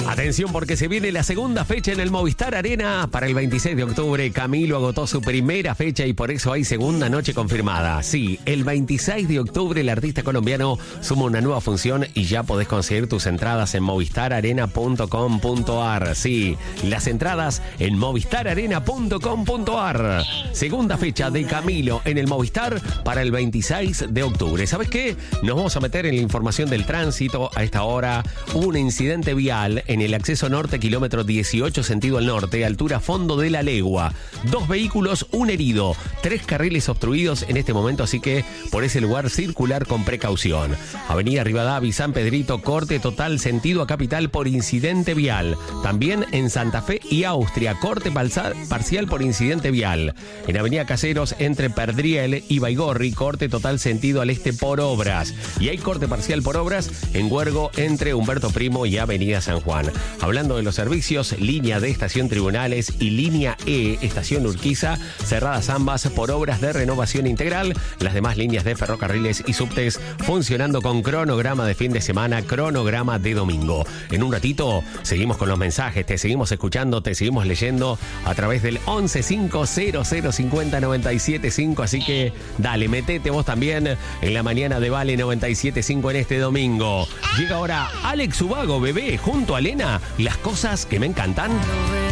Atención porque se viene la segunda fecha en el Movistar Arena para el 26 de octubre. Camilo agotó su primera fecha y por eso hay segunda noche confirmada. Sí, el 26 de octubre el artista colombiano suma una nueva función y ya podés conseguir tus entradas en movistararena.com.ar. Sí, las entradas en movistararena.com.ar. Segunda fecha de Camilo en el Movistar para el 26 de octubre. ¿Sabes qué? Nos vamos a meter en la información del tránsito. A esta hora hubo un incidente vial en el acceso norte, kilómetro 18, sentido al norte, altura fondo de la legua. 2 vehículos, un herido, 3 carriles obstruidos en este momento, así que por ese lugar circular con precaución. Avenida Rivadavia, San Pedrito, corte total sentido a Capital por incidente vial. También en Santa Fe y Austria, corte parcial por incidente vial. En Avenida Caseros, entre Perdriel y Baigorri, corte total sentido al este por obras. Y hay corte parcial por obras en Huergo, entre Humberto Primo y Avenida San Juan. Hablando de los servicios, línea D, estación Tribunales, y línea E, estación Urquiza, cerradas ambas por obras de renovación integral. Las demás líneas de ferrocarriles y subtes funcionando con cronograma de fin de semana, cronograma de domingo. En un ratito seguimos con los mensajes, te seguimos escuchando, te seguimos leyendo a través del 1150050975, así que dale, metete vos también en la mañana de Vale 97.5 en este domingo. Llega ahora Alex Ubago, bebé, junto a Lena, las cosas que me encantan.